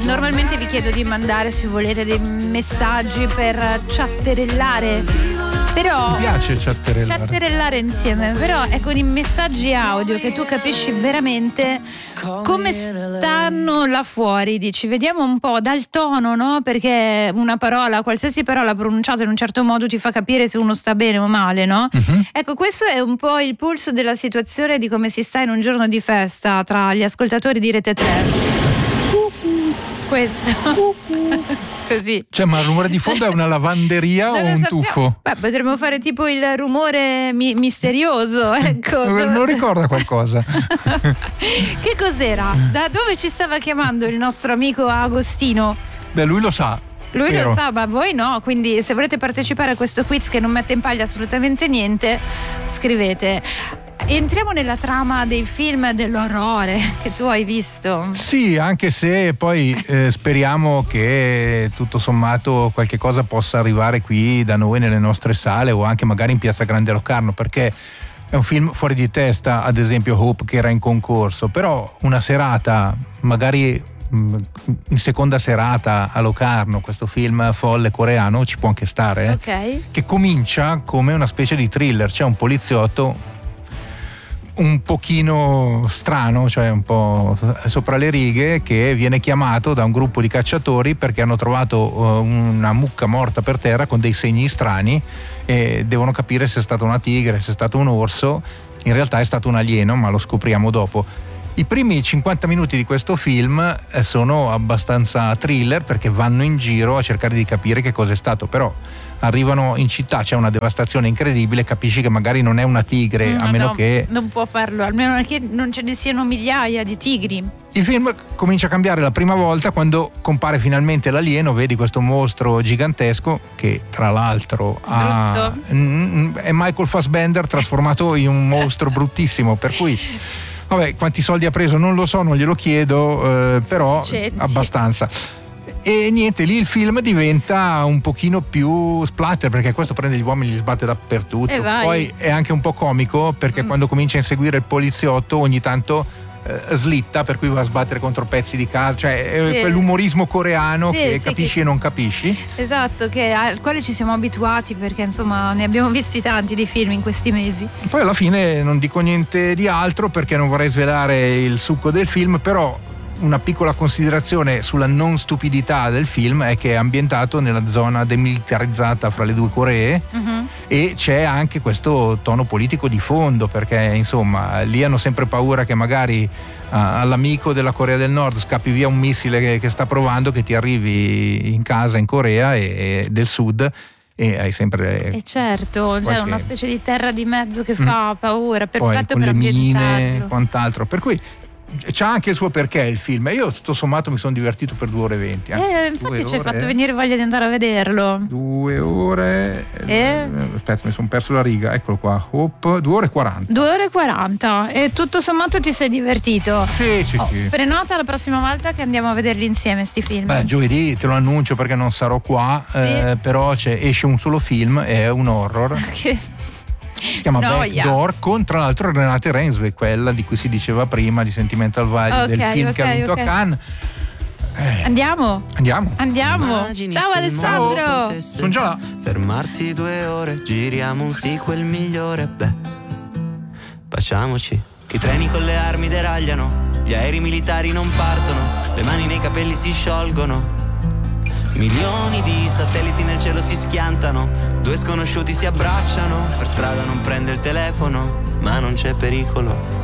normalmente vi chiedo di mandare, se volete, dei messaggi per chatterellare, però mi piace chatterellare insieme, però è con i messaggi audio che tu capisci veramente come stanno là fuori. Dici, vediamo un po' dal tono, no? Perché una parola, qualsiasi parola pronunciata in un certo modo ti fa capire se uno sta bene o male, no? Ecco, questo è un po' il polso della situazione, di come si sta in un giorno di festa tra gli ascoltatori di Rete 3. Questo così. Cioè, ma il rumore di fondo è una lavanderia o un tuffo? Beh, potremmo fare tipo il rumore misterioso, ecco. Me lo ricorda qualcosa. Che cos'era? Da dove ci stava chiamando il nostro amico Agostino? Beh, lui lo sa. Lui spero. lo sa, ma voi no. Quindi se volete partecipare a questo quiz che non mette in paglia assolutamente niente, scrivete. Entriamo nella trama dei film dell'orrore che tu hai visto. Sì, anche se poi speriamo che tutto sommato qualche cosa possa arrivare qui da noi nelle nostre sale o anche magari in Piazza Grande Locarno, perché è un film fuori di testa, ad esempio Hope, che era in concorso, però una serata, magari in seconda serata a Locarno, questo film folle coreano ci può anche stare, Ok. che comincia come una specie di thriller. C'è un poliziotto un pochino strano, cioè un po' sopra le righe, che viene chiamato da un gruppo di cacciatori perché hanno trovato una mucca morta per terra con dei segni strani e devono capire se è stata una tigre, se è stato un orso. In realtà è stato un alieno, ma lo scopriamo dopo. I primi 50 minuti di questo film sono abbastanza thriller, perché vanno in giro a cercare di capire che cosa è stato, però arrivano in città, c'è una devastazione incredibile, capisci che magari non è una tigre, a meno che non può farlo, almeno che non ce ne siano migliaia di tigri. il film comincia a cambiare la prima volta quando compare finalmente l'alieno. Vedi questo mostro gigantesco che tra l'altro è Michael Fassbender trasformato in un mostro bruttissimo, per cui vabbè, quanti soldi ha preso non lo so, non glielo chiedo, però abbastanza. E niente, lì il film diventa un pochino più splatter, perché questo prende gli uomini e li sbatte dappertutto. Poi è anche un po' comico, perché quando comincia a inseguire il poliziotto ogni tanto slitta, per cui va a sbattere contro pezzi di casa, cioè è quell'umorismo coreano che capisci e non capisci. Esatto, al quale ci siamo abituati, perché insomma ne abbiamo visti tanti di film in questi mesi. Poi alla fine non dico niente di altro, perché non vorrei svelare il succo del film, però una piccola considerazione sulla non stupidità del film è che è ambientato nella zona demilitarizzata fra le due Coree, e c'è anche questo tono politico di fondo, perché insomma lì hanno sempre paura che magari all'amico della Corea del Nord scappi via un missile che sta provando, che ti arrivi in casa in Corea e del Sud, e hai sempre certo, c'è una specie di terra di mezzo che fa paura, perfetto con per le mine ambientarlo. e quant'altro, per cui c'ha anche il suo perché il film. Io tutto sommato mi sono divertito per 2 ore e 20. Infatti ci hai fatto venire voglia di andare a vederlo. 2 ore aspetta, mi sono perso la riga, eccolo qua. 2 ore e 40. 2 ore e 40 e tutto sommato ti sei divertito. Sì. Prenota la prossima volta che andiamo a vederli insieme sti film. Beh, giovedì te lo annuncio perché non sarò qua, però esce un solo film, è un horror. Si chiama Backdoor, con tra l'altro Renate Reinsve, quella di cui si diceva prima, di Sentimental Value, del film che ha vinto a Cannes. Andiamo. Ciao Alessandro. Sono già là. Fermarsi 2 ore, giriamo un sequel migliore. Beh, baciamoci. Che i treni con le armi deragliano, gli aerei militari non partono, le mani nei capelli si sciolgono. Milioni di satelliti nel cielo si schiantano, 2 sconosciuti si abbracciano, per strada non prende il telefono, ma non c'è pericolo.